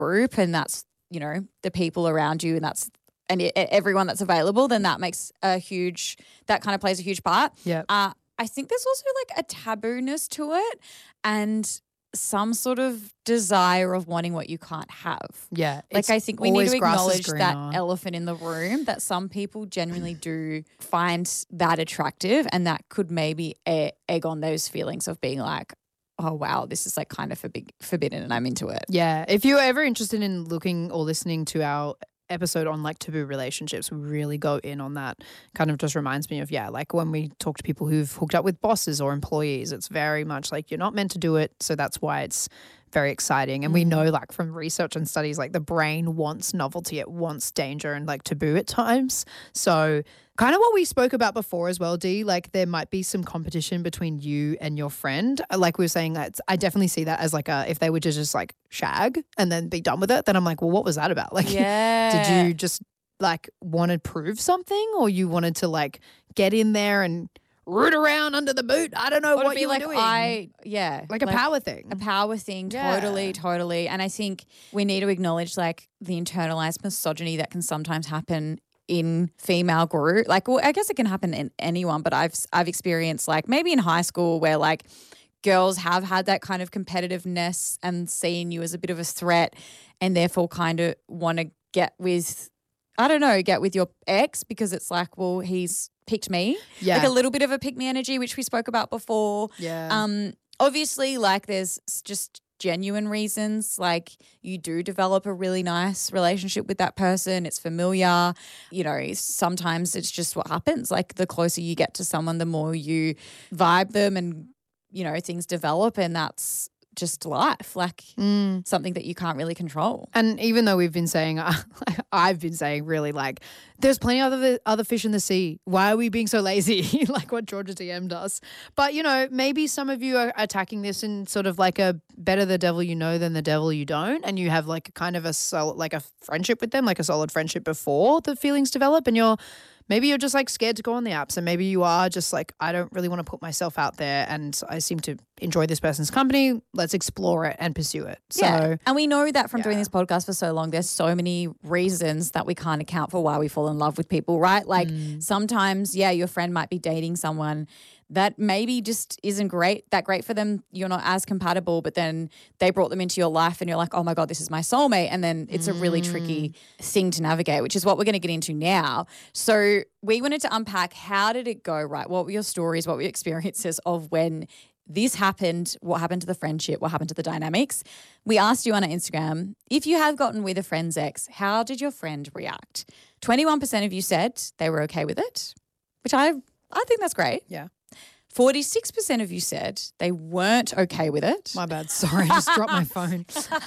group and that's, the people around you and everyone that's available, then that kind of plays a huge part. Yeah. I think there's also like a taboo-ness to it and some sort of desire of wanting what you can't have. Yeah. Like I think we need to acknowledge that greener. elephant in the room that some people genuinely do find that attractive and that could maybe egg on those feelings of being like, oh, wow, this is like kind of forbidden and I'm into it. Yeah. If you're ever interested in looking or listening to our episode on like taboo relationships, we really go in on that. Kind of just reminds me of, like when we talk to people who've hooked up with bosses or employees, it's very much like you're not meant to do it. So that's why it's very exciting. And we know like from research and studies, like the brain wants novelty, it wants danger and like taboo at times. So kind of what we spoke about before as well, Dee, like there might be some competition between you and your friend. Like we were saying, I definitely see that as like if they were to just like shag and then be done with it, then I'm like, well, what was that about? Like, did you just like want to prove something or you wanted to like get in there and root around under the boot? I don't know what you were doing. Like a power thing. A power thing, totally. And I think we need to acknowledge like the internalized misogyny that can sometimes happen in female group. Like, well, I guess it can happen in anyone, but I've experienced like maybe in high school where like girls have had that kind of competitiveness and seen you as a bit of a threat and therefore kind of want to get with your ex because it's like, well, he's picked me. Yeah. Like a little bit of a pick me energy, which we spoke about before. Yeah. Obviously, like there's just genuine reasons, like you do develop a really nice relationship with that person. It's familiar. Sometimes it's just what happens. Like the closer you get to someone, the more you vibe them and, things develop and that's just life, like something that you can't really control. And even though we've been saying, I've been saying really like, there's plenty of other fish in the sea. Why are we being so lazy? Like what Georgia TM does. But, maybe some of you are attacking this in sort of like a better the devil you know than the devil you don't. And you have like a kind of a friendship with them, like a solid friendship before the feelings develop and maybe you're just like scared to go on the apps and maybe you are just like, I don't really want to put myself out there and I seem to enjoy this person's company. Let's explore it and pursue it. So, and we know that from doing this podcast for so long, there's so many reasons that we can't account for why we fall in love with people, right? Like sometimes, your friend might be dating someone that maybe just isn't that great for them. You're not as compatible, but then they brought them into your life and you're like, oh my God, this is my soulmate. And then it's a really tricky thing to navigate, which is what we're going to get into now. So we wanted to unpack, how did it go, right? What were your stories? What were your experiences of when this happened? What happened to the friendship? What happened to the dynamics? We asked you on our Instagram, if you have gotten with a friend's ex, how did your friend react? 21% of you said they were okay with it, which I think that's great. Yeah. 46% of you said they weren't okay with it. My bad. Sorry, I just dropped my phone.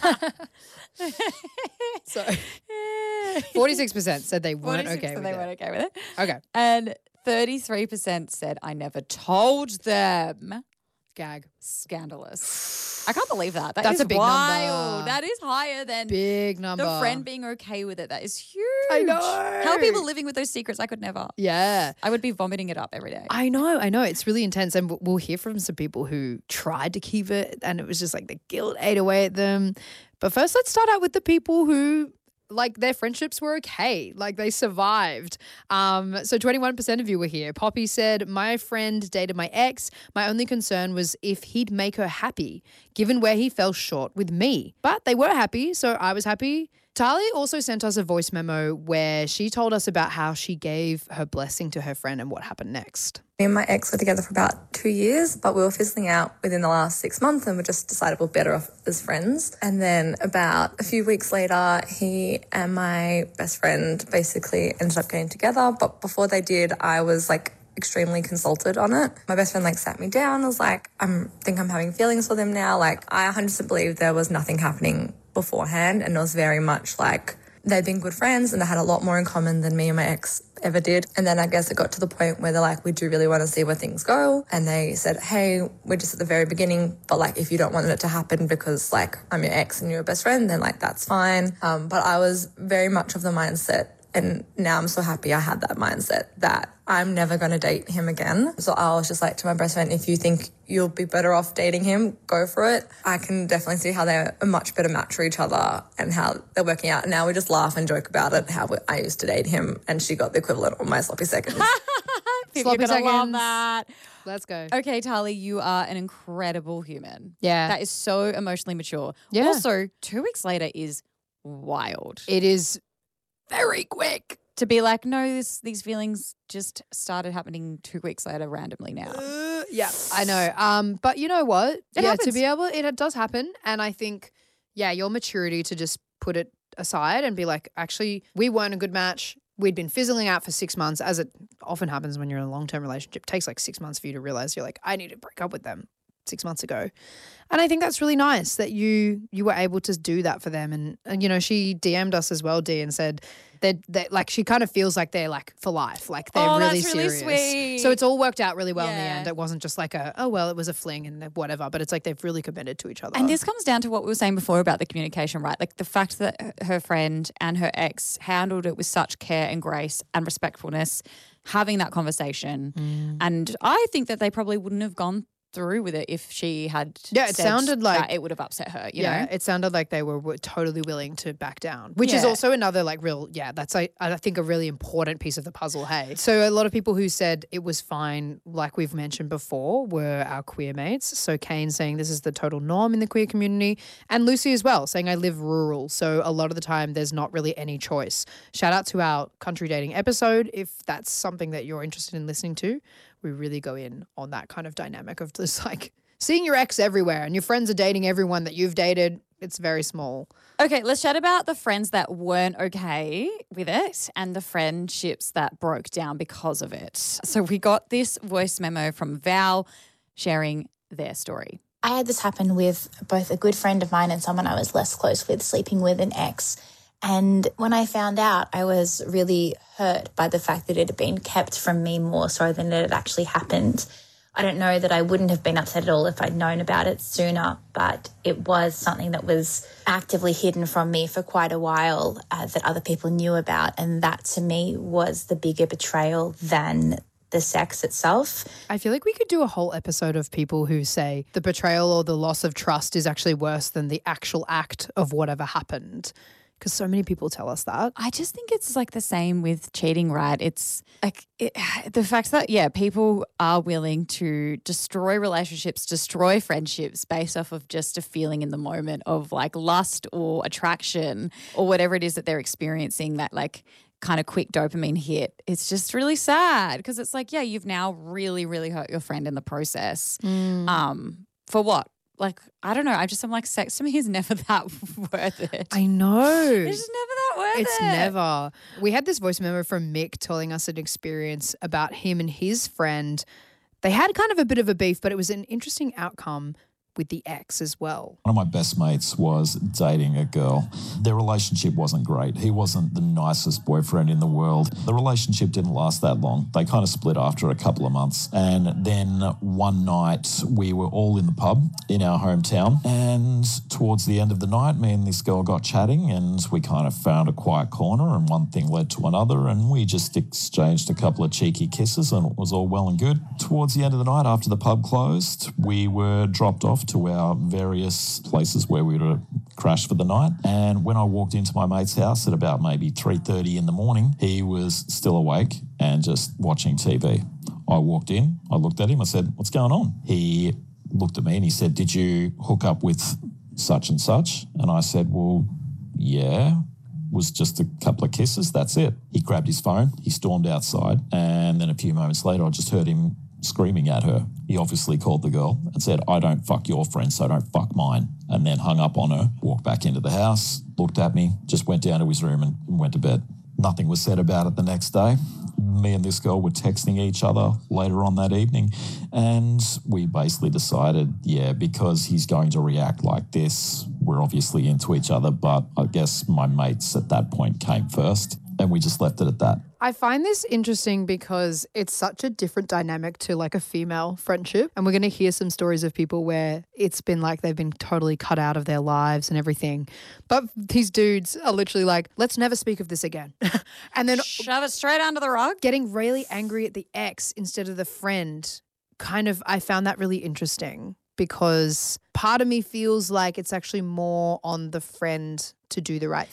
Sorry. 46% said they weren't okay with it. They weren't okay with it. Okay. And 33% said, I never told them. Gag. Scandalous. I can't believe that. That's a big wild. number. That is higher than big number. The friend being okay with it. That is huge. I know. How are people living with those secrets? I could never. Yeah. I would be vomiting it up every day. I know. It's really intense. And we'll hear from some people who tried to keep it and it was just like the guilt ate away at them. But first, let's start out with the people who like their friendships were okay, like they survived. So 21% of you were here. Poppy said, my friend dated my ex. My only concern was if he'd make her happy, given where he fell short with me. But they were happy, so I was happy. Talia also sent us a voice memo where she told us about how she gave her blessing to her friend and what happened next. Me and my ex were together for about 2 years, but we were fizzling out within the last 6 months and we just decided we're better off as friends. And then about a few weeks later, he and my best friend basically ended up getting together. But before they did, I was like extremely consulted on it. My best friend like sat me down and was like, I think I'm having feelings for them now. Like I 100% believe there was nothing happening beforehand and it was very much like they'd been good friends and they had a lot more in common than me and my ex ever did. And then I guess it got to the point where they're like, we do really want to see where things go. And they said, hey, we're just at the very beginning, but like if you don't want it to happen because like I'm your ex and you're a best friend, then like that's fine. But I was very much of the mindset And now I'm so happy I had that mindset that I'm never going to date him again. So I was just like to my best friend, if you think you'll be better off dating him, go for it. I can definitely see how they're a much better match for each other and how they're working out. And now we just laugh and joke about it, how I used to date him and she got the equivalent of my sloppy seconds. Sloppy seconds. Love that. Let's go. Okay, Tali, you are an incredible human. Yeah. That is so emotionally mature. Yeah. Also, 2 weeks later is wild. It is very quick. To be like, no, these feelings just started happening 2 weeks later randomly now. Yeah, I know. But you know what? It happens. To be able, it does happen. And I think, your maturity to just put it aside and be like, actually, we weren't a good match. We'd been fizzling out for 6 months, as it often happens when you're in a long-term relationship. It takes like 6 months for you to realize you're like, I need to break up with them 6 months ago. And I think that's really nice that you were able to do that for them. And you know, she DM'd us as well, Dee, and said that like she kind of feels like they're like for life, like they're really that's really serious. sweet. So it's all worked out really well in the Yeah. end. It wasn't just like it was a fling and whatever, but it's like they've really committed to each other. And this comes down to what we were saying before about the communication, right? Like the fact that her friend and her ex handled it with such care and grace and respectfulness, having that conversation. And I think that they probably wouldn't have gone through with it if she had it said sounded like that it would have upset her, you know? it sounded like they were totally willing to back down, which is Yeah. also another like real, that's I think a really important piece of the puzzle, hey? So a lot of people who said it was fine, like we've mentioned before, were our queer mates. So Kane saying this is the total norm in the queer community, and Lucy as well saying I live rural, so a lot of the time there's not really any choice. Shout out to our country dating episode if that's something that you're interested in listening to. We really go in on that kind of dynamic of just like seeing your ex everywhere and your friends are dating everyone that you've dated. It's very small. Okay, let's chat about the friends that weren't okay with it and the friendships that broke down because of it. So we got this voice memo from Val sharing their story. I had this happen with both a good friend of mine and someone I was less close with, sleeping with an ex. And when I found out, I was really hurt by the fact that it had been kept from me more so than it had actually happened. I don't know that I wouldn't have been upset at all if I'd known about it sooner, but it was something that was actively hidden from me for quite a while that other people knew about. And that to me was the bigger betrayal than the sex itself. I feel like we could do a whole episode of people who say the betrayal or the loss of trust is actually worse than the actual act of whatever happened. Because so many people tell us that. I just think it's like the same with cheating, right? It's like the fact that, people are willing to destroy relationships, destroy friendships based off of just a feeling in the moment of like lust or attraction or whatever it is that they're experiencing, that like kind of quick dopamine hit. It's just really sad because it's like, you've now really, really hurt your friend in the process. For what? Like, I don't know. I'm like, sex to me is never that worth it. I know. It's just never that worth it. It's never. We had this voice memo from Mick telling us an experience about him and his friend. They had kind of a bit of a beef, but it was an interesting outcome with the ex as well. One of my best mates was dating a girl. Their relationship wasn't great. He wasn't the nicest boyfriend in the world. The relationship didn't last that long. They kind of split after a couple of months. And then one night we were all in the pub in our hometown. And towards the end of the night, me and this girl got chatting and we kind of found a quiet corner and one thing led to another and we just exchanged a couple of cheeky kisses and it was all well and good. Towards the end of the night, after the pub closed, we were dropped off to our various places where we were crashed for the night. And when I walked into my mate's house at about maybe 3:30 in the morning, he was still awake and just watching TV. I walked in, I looked at him, I said, "What's going on?" He looked at me and he said, "Did you hook up with such and such?" And I said, "Well, yeah. Was just a couple of kisses, that's it." He grabbed his phone, he stormed outside, and then a few moments later I just heard him screaming at her. He obviously called the girl and said, "I don't fuck your friend, so don't fuck mine," and then hung up on her, walked back into the house, looked at me, just went down to his room and went to bed. Nothing was said about it the next day. Me and this girl were texting each other later on that evening, and we basically decided, because he's going to react like this, we're obviously into each other, but I guess my mates at that point came first. and we just left it at that. I find this interesting because it's such a different dynamic to like a female friendship. And we're going to hear some stories of people where it's been like they've been totally cut out of their lives and everything. But these dudes are literally like, let's never speak of this again. And then shove it straight under the rug. Getting really angry at the ex instead of the friend. Kind of, I found that really interesting because part of me feels like it's actually more on the friend to do the right